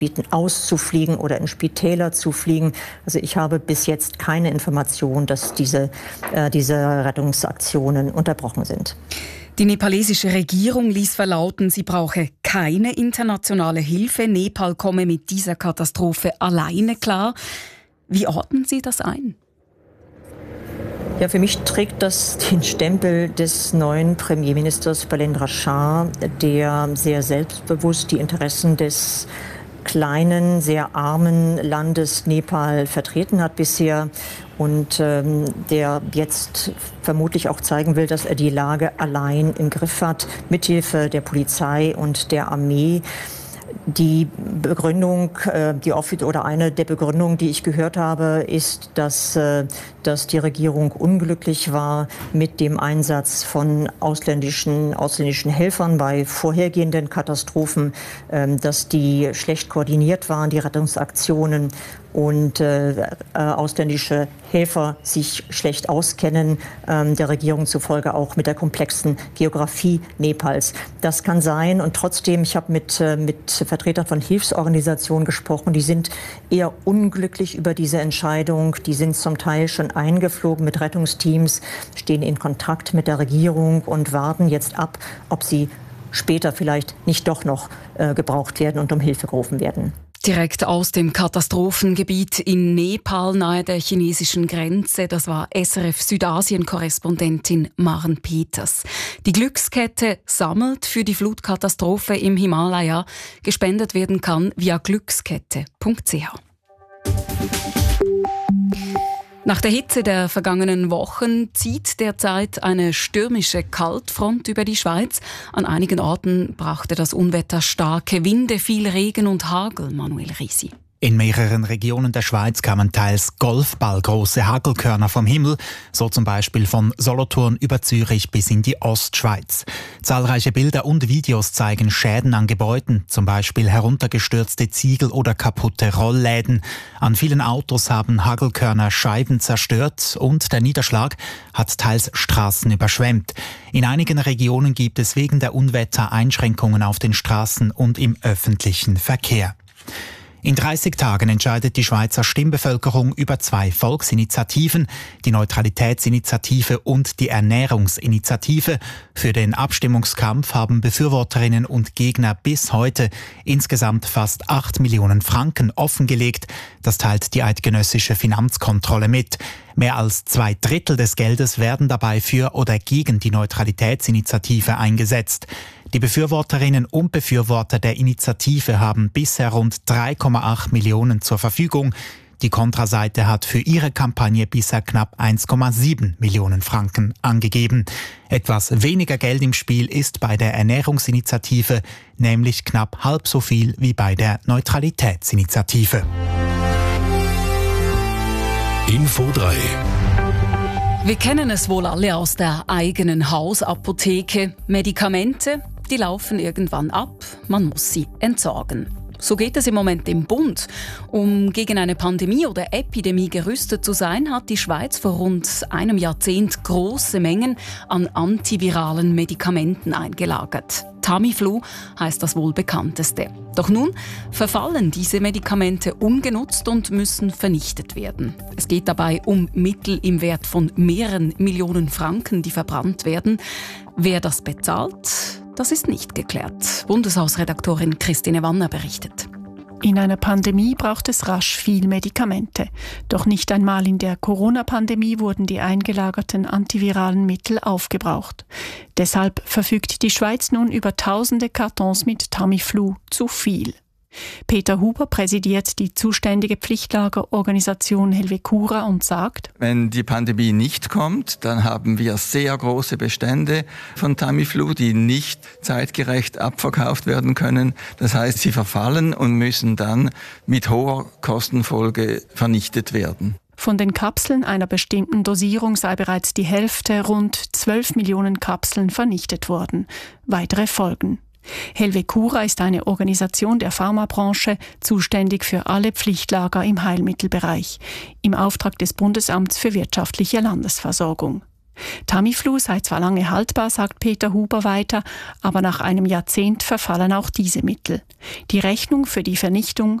auszufliegen oder in Spitäler zu fliegen. Also ich habe bis jetzt keine Information, dass diese Rettungsaktionen unterbrochen sind. Die nepalesische Regierung ließ verlauten, sie brauche keine internationale Hilfe. Nepal komme mit dieser Katastrophe alleine klar. Wie ordnen Sie das ein? Ja, für mich trägt das den Stempel des neuen Premierministers Balendra Shah, der sehr selbstbewusst die Interessen des kleinen, sehr armen Landes Nepal vertreten hat bisher und der jetzt vermutlich auch zeigen will, dass er die Lage allein im Griff hat, mithilfe der Polizei und der Armee. Die Begründung, eine der Begründungen, die ich gehört habe, ist, dass die Regierung unglücklich war mit dem Einsatz von ausländischen Helfern bei vorhergehenden Katastrophen, dass die schlecht koordiniert waren, die Rettungsaktionen, und ausländische Helfer sich schlecht auskennen, der Regierung zufolge auch mit der komplexen Geografie Nepals. Das kann sein, und trotzdem, ich habe mit Vertretern von Hilfsorganisationen gesprochen, die sind eher unglücklich über diese Entscheidung. Die sind zum Teil schon eingeflogen mit Rettungsteams, stehen in Kontakt mit der Regierung und warten jetzt ab, ob sie später vielleicht nicht doch noch gebraucht werden und um Hilfe gerufen werden. Direkt aus dem Katastrophengebiet in Nepal nahe der chinesischen Grenze. Das war SRF Südasien-Korrespondentin Maren Peters. Die Glückskette sammelt für die Flutkatastrophe im Himalaya. Gespendet werden kann via glückskette.ch. Nach der Hitze der vergangenen Wochen zieht derzeit eine stürmische Kaltfront über die Schweiz. An einigen Orten brachte das Unwetter starke Winde, viel Regen und Hagel. Manuel Risi. In mehreren Regionen der Schweiz kamen teils golfballgroße Hagelkörner vom Himmel, so zum Beispiel von Solothurn über Zürich bis in die Ostschweiz. Zahlreiche Bilder und Videos zeigen Schäden an Gebäuden, zum Beispiel heruntergestürzte Ziegel oder kaputte Rollläden. An vielen Autos haben Hagelkörner Scheiben zerstört und der Niederschlag hat teils Straßen überschwemmt. In einigen Regionen gibt es wegen der Unwetter Einschränkungen auf den Straßen und im öffentlichen Verkehr. In 30 Tagen entscheidet die Schweizer Stimmbevölkerung über 2 Volksinitiativen, die Neutralitätsinitiative und die Ernährungsinitiative. Für den Abstimmungskampf haben Befürworterinnen und Gegner bis heute insgesamt fast 8 Millionen Franken offengelegt. Das teilt die eidgenössische Finanzkontrolle mit. Mehr als 2/3 des Geldes werden dabei für oder gegen die Neutralitätsinitiative eingesetzt. Die Befürworterinnen und Befürworter der Initiative haben bisher rund 3,8 Millionen zur Verfügung. Die Kontraseite hat für ihre Kampagne bisher knapp 1,7 Millionen Franken angegeben. Etwas weniger Geld im Spiel ist bei der Ernährungsinitiative, nämlich knapp halb so viel wie bei der Neutralitätsinitiative. Info 3. Wir kennen es wohl alle aus der eigenen Hausapotheke. Medikamente, die laufen irgendwann ab, man muss sie entsorgen. So geht es im Moment im Bund. Um gegen eine Pandemie oder Epidemie gerüstet zu sein, hat die Schweiz vor rund einem Jahrzehnt große Mengen an antiviralen Medikamenten eingelagert. Tamiflu heißt das wohl bekannteste. Doch nun verfallen diese Medikamente ungenutzt und müssen vernichtet werden. Es geht dabei um Mittel im Wert von mehreren Millionen Franken, die verbrannt werden. Wer das bezahlt, das ist nicht geklärt. Bundeshausredaktorin Christine Wanner berichtet. In einer Pandemie braucht es rasch viel Medikamente. Doch nicht einmal in der Corona-Pandemie wurden die eingelagerten antiviralen Mittel aufgebraucht. Deshalb verfügt die Schweiz nun über tausende Kartons mit Tamiflu, zu viel. Peter Huber präsidiert die zuständige Pflichtlagerorganisation Helvecura und sagt: Wenn die Pandemie nicht kommt, dann haben wir sehr große Bestände von Tamiflu, die nicht zeitgerecht abverkauft werden können. Das heißt, sie verfallen und müssen dann mit hoher Kostenfolge vernichtet werden. Von den Kapseln einer bestimmten Dosierung sei bereits die Hälfte, rund 12 Millionen Kapseln, vernichtet worden. Weitere folgen. Helvecura ist eine Organisation der Pharmabranche, zuständig für alle Pflichtlager im Heilmittelbereich, im Auftrag des Bundesamts für wirtschaftliche Landesversorgung. Tamiflu sei zwar lange haltbar, sagt Peter Huber weiter, aber nach einem Jahrzehnt verfallen auch diese Mittel. Die Rechnung für die Vernichtung